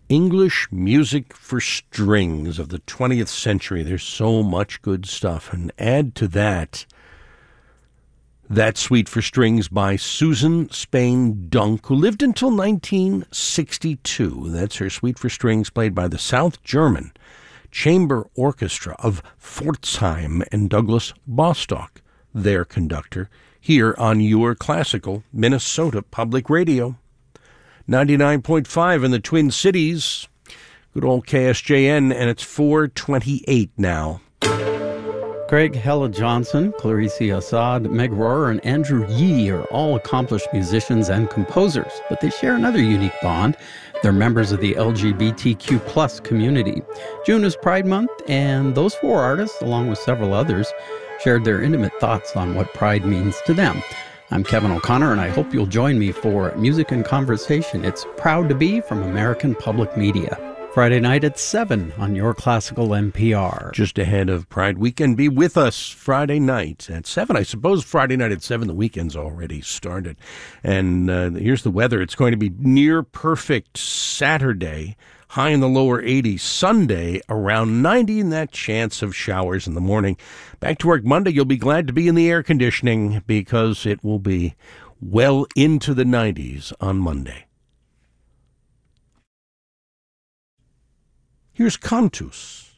English music for strings of the 20th century. There's so much good stuff. And add to that Suite for Strings by Susan Spain Dunk, who lived until 1962. That's her Suite for Strings, played by the South German Chamber Orchestra of Pforzheim and Douglas Bostock, their conductor, here on your classical Minnesota Public Radio. 99.5 in the Twin Cities. Good old KSJN, and it's 4:28 now. Greg Hella Johnson, Clarice Assad, Meg Rohrer, and Andrew Yee are all accomplished musicians and composers, but they share another unique bond. They're members of the LGBTQ plus community. June is Pride Month, and those four artists, along with several others, shared their intimate thoughts on what Pride means to them. I'm Kevin O'Connor, and I hope you'll join me for Music and Conversation. It's Proud to Be from American Public Media. Friday night at 7 on your classical NPR. Just ahead of Pride Weekend. Be with us Friday night at 7. I suppose Friday night at 7, the weekend's already started. And here's the weather. It's going to be near perfect Saturday, high in the lower 80s. Sunday, around 90, and that chance of showers in the morning. Back to work Monday. You'll be glad to be in the air conditioning because it will be well into the 90s on Monday. Here's Cantus.